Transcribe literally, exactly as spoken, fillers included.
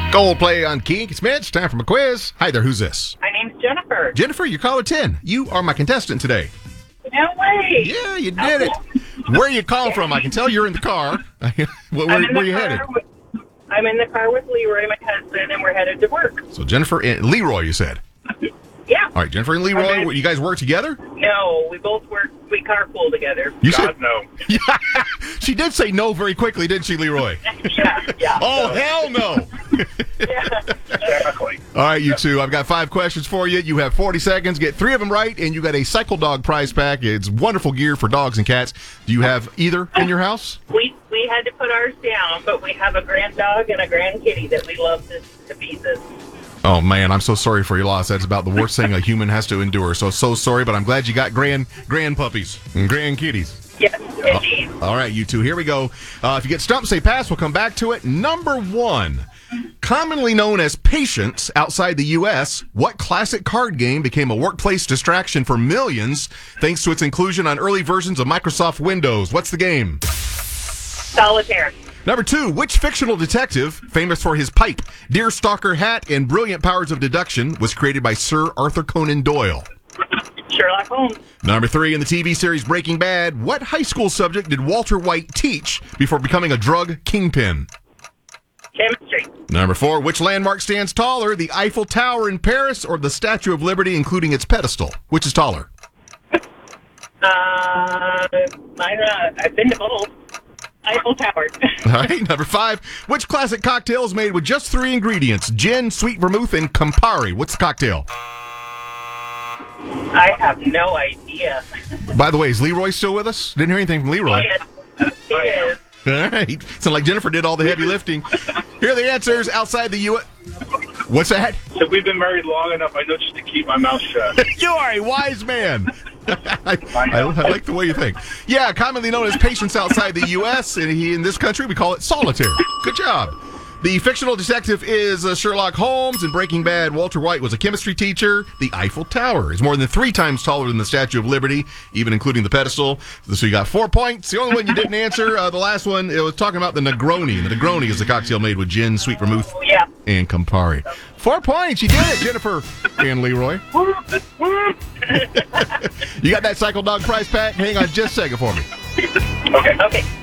Coldplay on Kink. It's Mitch. Time for my quiz. Hi there. Who's this? My name's Jennifer. Jennifer, you're caller ten. You are my contestant today. No way. Yeah, you did it. Where are you calling from? I can tell you're in the car. where where, I'm in where the you car headed? with- I'm in the car with Leroy, my husband, and we're headed to work. So Jennifer and Leroy, you said. Yeah. All right, Jennifer and Leroy, Okay. you guys work together? No, we both work. We carpool together. You God, said no. Yeah. She did say no very quickly, didn't she, Leroy? Yeah. Yeah. Oh, hell no. Yeah. Exactly. All right, you two. I've got five questions for you. You have forty seconds. Get three of them right, and you got a Cycle Dog prize pack. It's wonderful gear for dogs and cats. Do you have either in your house? We we had to put ours down, but we have a grand dog and a grand kitty that we love to, to pieces. Oh, man, I'm so sorry for your loss. That's about the worst thing a human has to endure. So, so sorry, but I'm glad you got grand grand puppies and grand kitties. Yes, indeed. All right, you two, here we go. Uh, if you get stumped, say pass. We'll come back to it. Number one, commonly known as Patience outside the U S, what classic card game became a workplace distraction for millions thanks to its inclusion on early versions of Microsoft Windows? What's the game? Solitaire. Number two, which fictional detective, famous for his pipe, deerstalker hat, and brilliant powers of deduction, was created by Sir Arthur Conan Doyle? Sherlock Holmes. Number three, in the T V series Breaking Bad, what high school subject did Walter White teach before becoming a drug kingpin? Chemistry. Number four, which landmark stands taller, the Eiffel Tower in Paris or the Statue of Liberty, including its pedestal? Which is taller? Uh, I, uh, I've been to both. Eiffel Tower. All right, number five, which classic cocktail is made with just three ingredients, gin, sweet vermouth, and Campari? What's the cocktail? I have no idea. By the way, is Leroy still with us? Didn't hear anything from Leroy. Yes, it is. All right. Sound like Jennifer did all the heavy lifting. Here are the answers outside the U S. What's that? So we've been married long enough, I know just to keep my mouth shut. You are a wise man. I, I, I like the way you think. Yeah, commonly known as Patience outside the U S, and he, in this country, we call it Solitaire. Good job. The fictional detective is uh, Sherlock Holmes. In Breaking Bad, Walter White was a chemistry teacher. The Eiffel Tower is more than three times taller than the Statue of Liberty, even including the pedestal. So you got four points. The only one you didn't answer, uh, the last one, it was talking about the Negroni. The Negroni is the cocktail made with gin, sweet vermouth, Yeah. and Campari. Four points. You did it, Jennifer and Leroy. You got that Cycle Dog prize pack? Hang on just a second for me. Okay. Okay.